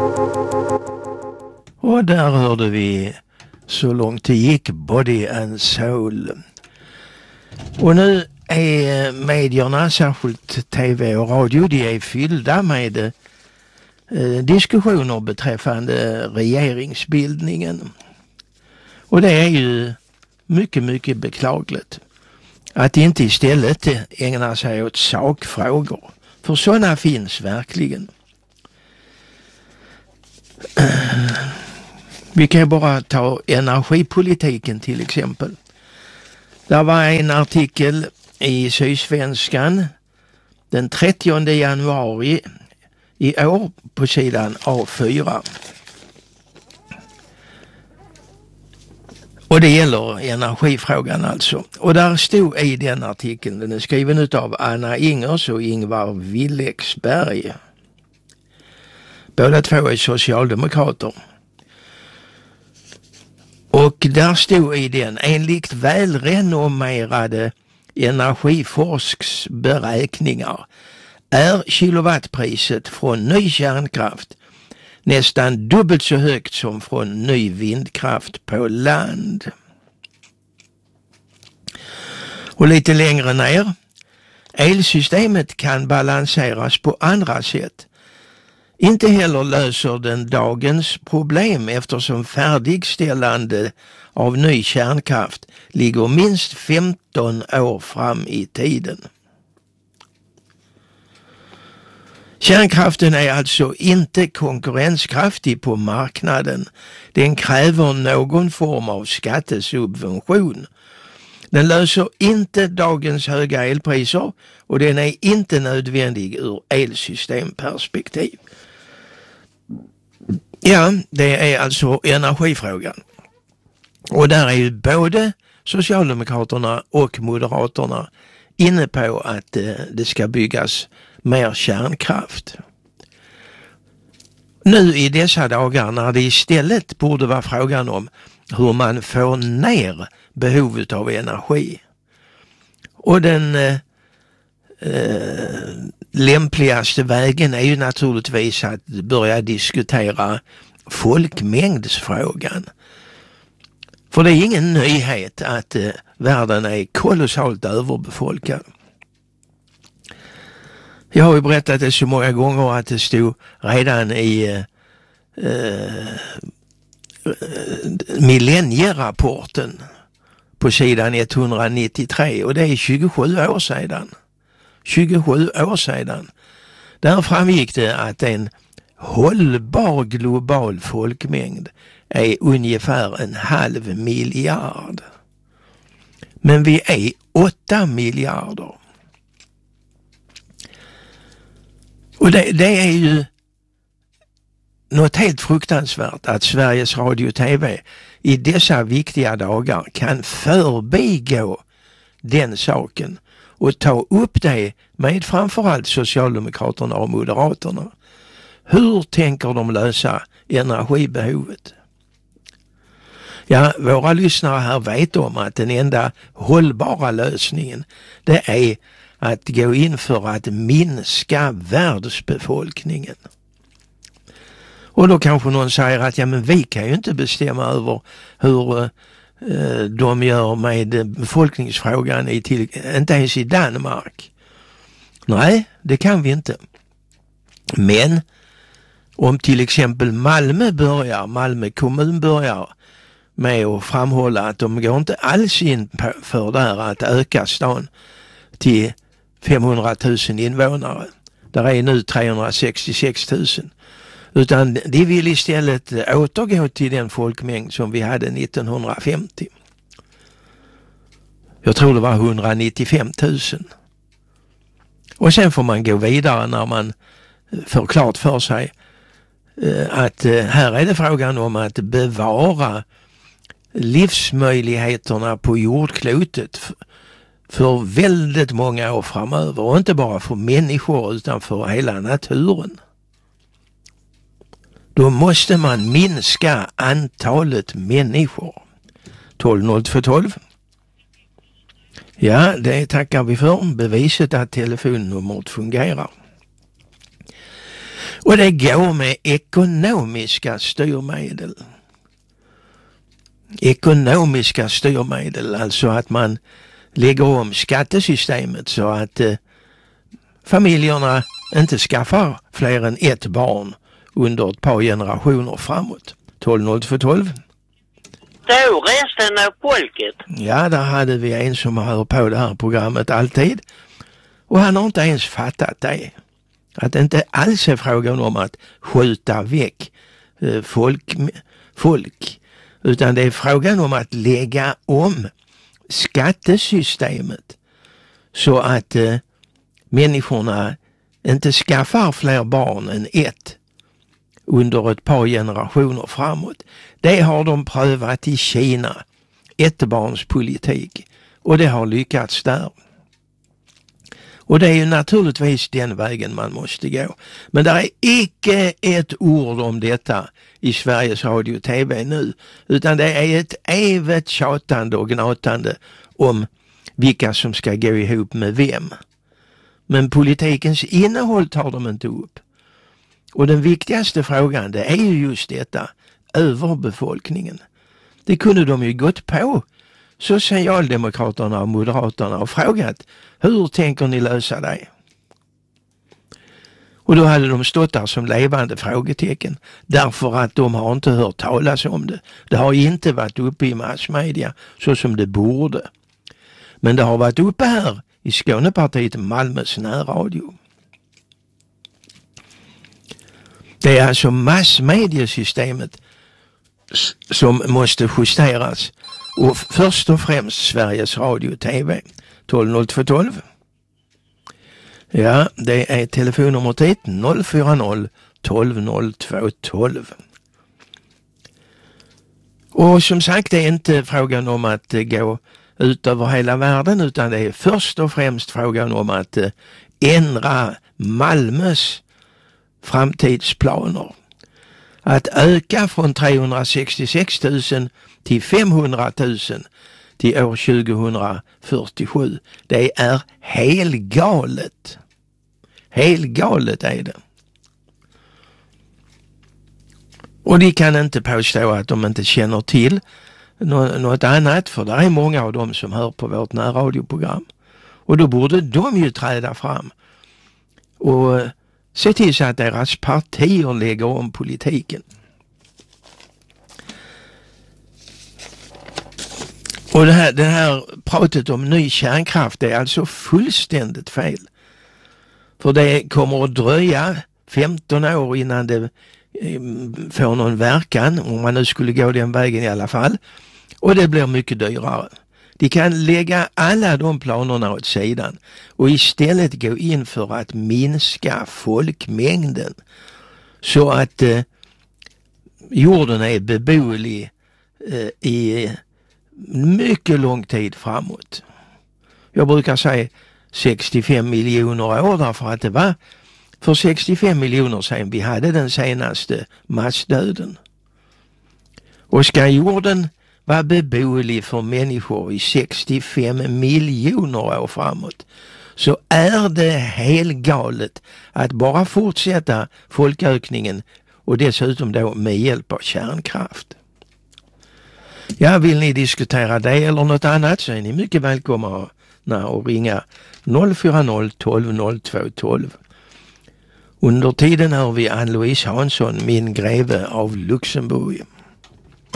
Och där hörde vi Så långt det gick, Body and Soul. Och nu är medierna, särskilt tv och radio, de är fyllda med diskussioner beträffande regeringsbildningen. Och det är ju mycket, mycket beklagligt att inte istället ägna sig åt sakfrågor. För sådana finns verkligen. Vi kan bara ta energipolitiken till exempel. Det var en artikel i Sydsvenskan den 30 januari i år på sidan A4. Och det gäller energifrågan alltså. Och där stod i den artikeln, den är skriven av Anna Ingers och Ingvar Willexberg. Båda två är socialdemokrater. Och där stod i den, enligt välrenommerade Energiforsks beräkningar är kilowattpriset från ny kärnkraft nästan dubbelt så högt som från ny vindkraft på land. Och lite längre ner, elsystemet kan balanseras på andra sätt. Inte heller löser den dagens problem eftersom färdigställande av ny kärnkraft ligger minst 15 år fram i tiden. Kärnkraften är alltså inte konkurrenskraftig på marknaden. Den kräver någon form av skattesubvention. Den löser inte dagens höga elpriser och den är inte nödvändig ur elsystemperspektiv. Ja, det är alltså energifrågan. Och där är ju både Socialdemokraterna och Moderaterna inne på att det ska byggas mer kärnkraft. Nu i dessa dagar när det istället borde vara frågan om hur man får ner behovet av energi. Och den lämpligaste vägen är ju naturligtvis att börja diskutera folkmängdsfrågan. För det är ingen nyhet att världen är kolossalt överbefolkad. Jag har ju berättat det så många gånger att det stod redan i millenierapporten på sidan 193 och det är 27 år sedan. 27 år sedan. Där framgick det att en hållbar global folkmängd är ungefär 0,5 miljard. Men vi är 8 miljarder. Och det är ju något helt fruktansvärt att Sveriges Radio och TV i dessa viktiga dagar kan förbigå den saken och ta upp det med framförallt Socialdemokraterna och Moderaterna. Hur tänker de lösa energibehovet? Ja, våra lyssnare här vet om att den enda hållbara lösningen det är att gå in för att minska världsbefolkningen. Och då kanske någon säger att ja, men vi kan ju inte bestämma över hur de gör med befolkningsfrågan inte ens i Danmark. Nej, det kan vi inte. Men om till exempel Malmö kommun börjar med att framhålla att de går inte alls in för där att öka stan till 500 000 invånare. Där är nu 366 000. Utan de vill istället återgå till den folkmängd som vi hade 1950. Jag tror det var 195 000. Och sen får man gå vidare när man får klart för sig att här är det frågan om att bevara livsmöjligheterna på jordklotet för väldigt många år framöver. Och inte bara för människor utan för hela naturen. Då måste man minska antalet människor. 120212. Ja, det tackar vi för. Beviset att telefonnumret fungerar. Och det går med ekonomiska styrmedel. Ekonomiska styrmedel, alltså att man lägger om skattesystemet så att familjerna inte skaffar fler än ett barn under ett par generationer framåt. 12 Då resten av folket. Ja, där hade vi en som hör på det här programmet alltid. Och han har inte ens fattat det. Att det inte alls är frågan om att skjuta väck folk. Utan det är frågan om att lägga om skattesystemet så att människorna inte skaffar fler barn än ett under ett par generationer framåt. Det har de prövat i Kina, ettbarnspolitik, och det har lyckats där. Och det är ju naturligtvis den vägen man måste gå. Men det är icke ett ord om detta i Sveriges Radio och TV nu, utan det är ett evigt tjatande och gnatande om vilka som ska gå ihop med vem. Men politikens innehåll tar de inte upp. Och den viktigaste frågan, det är ju just detta, överbefolkningen. Det kunde de ju gått på, Socialdemokraterna och Moderaterna, och frågat: hur tänker ni lösa det? Och då hade de stått där som levande frågetecken, därför att de har inte hört talas om det. Det har inte varit uppe i massmedia så som det borde. Men det har varit uppe här i Skånepartiet Malmös närradio. Det är alltså massmediesystemet som måste justeras. Och först och främst Sveriges Radio och TV. 12. Ja, det är telefonnummer till 040 12 0212. Och som sagt, det är inte frågan om att gå ut över hela världen, utan det är först och främst frågan om att ändra Malmös framtidsplaner. Att öka från 366 000 till 500 000 till år 2047. Det är helgalet. Helgalet är det. Och de kan inte påstå att de inte känner till något annat, för det är många av dem som hör på vårt närradioprogram. Och då borde de ju träda fram och se till så att deras partier lägger om politiken. Och det här pratet om ny kärnkraft är alltså fullständigt fel. För det kommer att dröja 15 år innan det får någon verkan, om man nu skulle gå den vägen i alla fall. Och det blir mycket dyrare. De kan lägga alla de planerna åt sidan och istället gå in för att minska folkmängden så att jorden är beboelig i mycket lång tid framåt. Jag brukar säga 65 miljoner år, därför att det var för 65 miljoner sedan vi hade den senaste massdöden. Och ska jorden vara beboelig för människor i 65 miljoner år framåt, så är det helt galet att bara fortsätta folkökningen, och dessutom då med hjälp av kärnkraft. Ja, vill ni diskutera det eller något annat så är ni mycket välkomna att ringa 040 12 0212. Under tiden hör vi Ann-Louise Hansson, Min greve av Luxemburg.